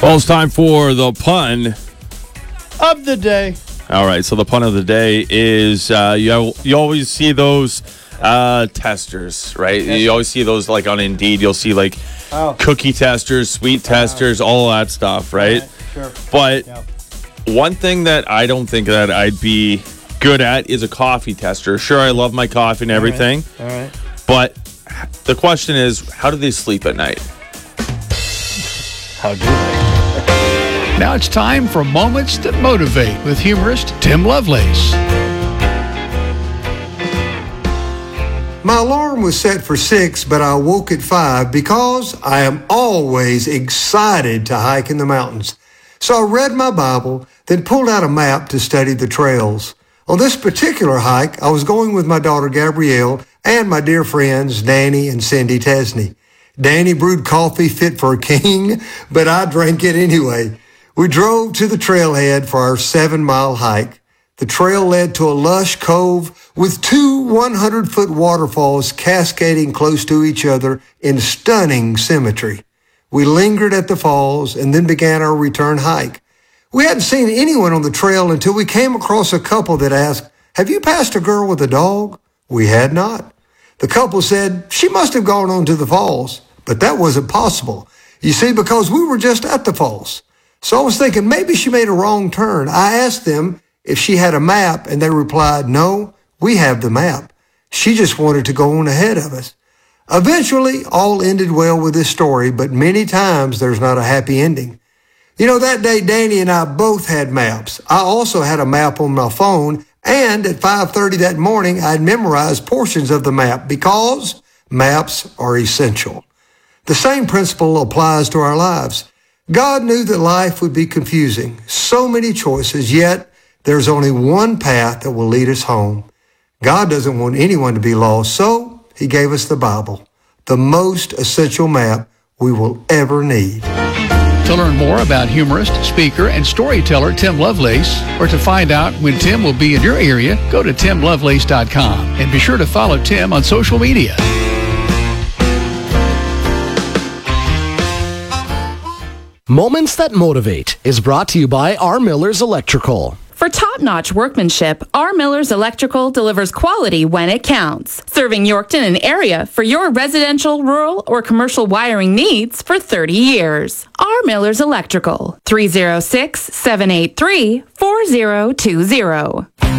Well, it's time for the pun of the day. All right, so the pun of the day is you always see those testers, right? Yes. You always see those like on Indeed. You'll see like cookie testers, sweet testers, all that stuff, right? Sure. But one thing that I don't think that I'd be good at is a coffee tester. Sure, I love my coffee and everything. All right. But the question is, how do they sleep at night? How do they? Now it's time for Moments That Motivate with humorist Tim Lovelace. My alarm was set for 6, but I woke at 5 because I am always excited to hike in the mountains. So I read my Bible, then pulled out a map to study the trails. On this particular hike, I was going with my daughter Gabrielle and my dear friends Danny and Cindy Tesney. Danny brewed coffee fit for a king, but I drank it anyway. We drove to the trailhead for our 7-mile hike. The trail led to a lush cove with 2 100-foot waterfalls cascading close to each other in stunning symmetry. We lingered at the falls and then began our return hike. We hadn't seen anyone on the trail until we came across a couple that asked, "Have you passed a girl with a dog?" We had not. The couple said she must have gone on to the falls, but that wasn't possible. You see, because we were just at the falls. So I was thinking maybe she made a wrong turn. I asked them if she had a map, and they replied, "No, we have the map. She just wanted to go on ahead of us." Eventually, all ended well with this story, but many times there's not a happy ending. You know, that day, Danny and I both had maps. I also had a map on my phone, and at 5:30 that morning, I'd memorized portions of the map because maps are essential. The same principle applies to our lives. God knew that life would be confusing, so many choices, yet there's only one path that will lead us home. God doesn't want anyone to be lost, so he gave us the Bible, the most essential map we will ever need. To learn more about humorist, speaker, and storyteller Tim Lovelace, or to find out when Tim will be in your area, go to timlovelace.com and be sure to follow Tim on social media. Moments That Motivate is brought to you by R. Miller's Electrical. For top-notch workmanship, R. Miller's Electrical delivers quality when it counts. Serving Yorkton and area for your residential, rural, or commercial wiring needs for 30 years. R. Miller's Electrical, 306-783-4020.